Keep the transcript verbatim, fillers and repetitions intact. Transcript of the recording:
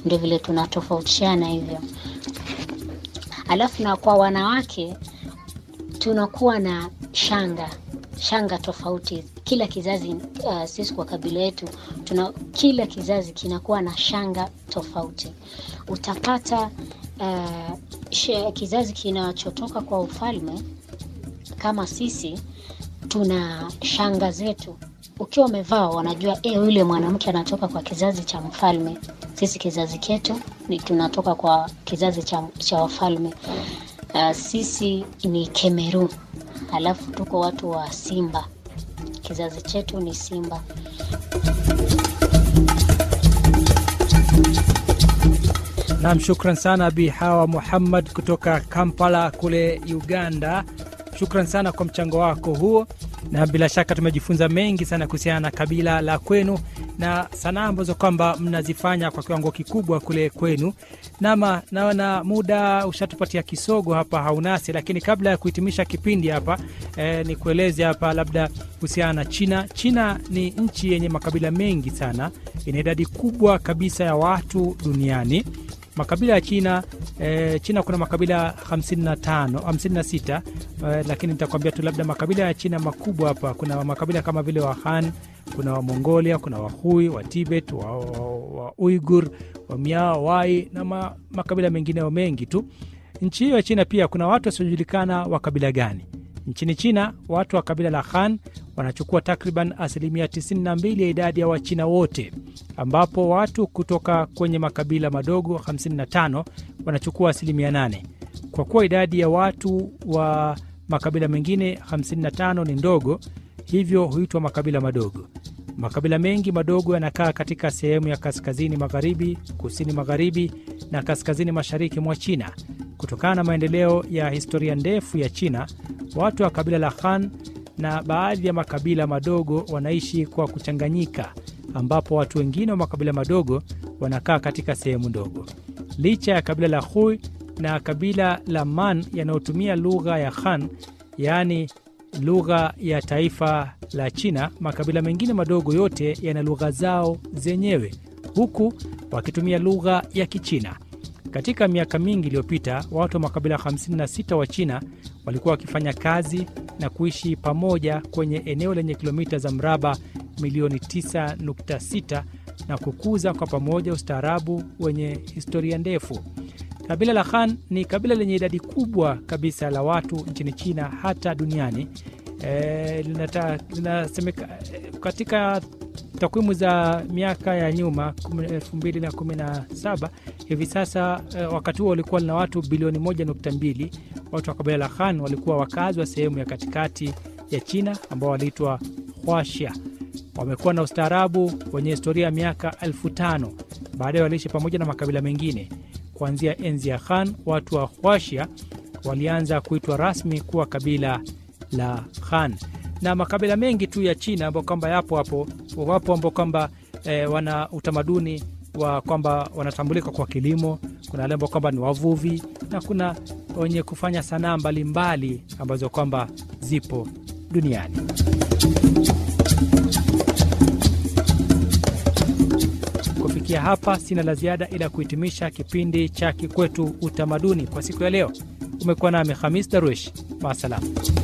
ndio vile tunatofautiana hivyo. Alafu na kwa wanawake tunakuwa na shanga shanga tofauti. Kila kizazi uh, sisi kwa kabila yetu tuna kila kizazi kinakuwa na shanga tofauti. Utapata uh, kizazi kinachotoka kwa ufalme kama sisi tuna shanga zetu. Ukiwa umevaa wanajua eh yule mwanamke anatoka kwa kizazi cha mfalme. Sisi kizazi chetu ni tunatoka kwa kizazi cha cha wafalme. Uh, sisi ni Kemeru. Alafu tuko watu wa Simba. Kizazi chetu ni Simba. Naam, shukran sana Bi Hawa Muhammad kutoka Kampala kule Uganda. Shukran sana kwa mchango wako huo, na bila shaka tumejifunza mengi sana kuhusiana na kabila la kwenu na sanaa ambazo kwamba mnazifanya kwa kiwango kikubwa kule kwenu. Nama naona muda ushatupatia kisogo hapa haunasi, lakini kabla ya kuhitimisha kipindi hapa eh, ni kueleze hapa labda kuhusiana na China. China ni nchi yenye makabila mengi sana, ina idadi kubwa kabisa ya watu duniani. Makabila ya China eh, China kuna makabila hamsini na tano, hamsini na sita, eh, lakini nitakwambia tu labda makabila ya China makubwa hapa. Kuna makabila kama vile wa Han, kuna wa Mongolia, kuna wa Hui, wa Tibet, wa, wa, wa Uighur, wa Miao, Wai na ma, makabila mengineo mengi tu. Nchi hiyo ya China pia kuna watu wasiojulikana wa kabila gani. Nchini China watu wa kabila la Han wanachukua takriban asilimia tisini na mbili ya idadi ya Wachina wote, ambapo watu kutoka kwenye makabila madogo hamsini na tano wanachukua asilimia nane. Kwa kuwa idadi ya watu wa makabila mengine hamsini na tano ni ndogo, hivyo huitwa makabila madogo. Makabila mengi madogo yanakaa katika sehemu ya kaskazini magharibi, kusini magharibi na kaskazini mashariki mwa China. Kutokana na maendeleo ya historia ndefu ya China, watu wa kabila la Han na baadhi ya makabila madogo wanaishi kwa kuchanganyika, ambapo watu wengine wa makabila madogo wanakaa katika sehemu ndogo. Licha ya kabila la Hui na kabila la Man yanayotumia lugha ya Han, yaani lugha ya taifa la China, makabila mengine madogo yote yana lugha zao zenyewe, huku wakitumia lugha ya Kichina. Katika miaka mingi iliyopita, watu wa makabila hamsini na sita wa China walikuwa wakifanya kazi na kuishi pamoja kwenye eneo lenye kilomita za mraba milioni tisa nukta sita na kukuza kwa pamoja ustaarabu wenye historia ndefu. Kabila la Han ni kabila lenye idadi kubwa kabisa la watu nchini China hata duniani. E, linata, linasemeka, katika takwimu za miaka ya nyuma elfu mbili na kumi na saba, hivi sasa e, wakati huo walikuwa na watu bilioni moja nukta mbili. Watu wa kabila la Han walikuwa wakazi wa sehemu ya katikati ya China ambao waliitwa Huaxia. Wamekuwa na ustaarabu wenye historia ya miaka elfu tano. Baadaye waliishi pamoja na makabila mengine. Kuanzia enzi ya Han, watu wa Huaxia walianza kuitwa rasmi kuwa kabila la Han. Na makabila mengi tu ya China ambao kwamba yapo hapo, wapo ambao kwamba e, wana utamaduni wa kwamba wanatambulika kwa kilimo, kuna wale ambao kwamba ni wavuvi, na kuna wenye kufanya sanaa mbalimbali ambazo kwamba zipo duniani. Kufikia hapa sina la ziada ila kuhitimisha kipindi cha Kikwetu Utamaduni kwa siku ya leo. Umekuwa nami Khamis Darwish. Maasalam.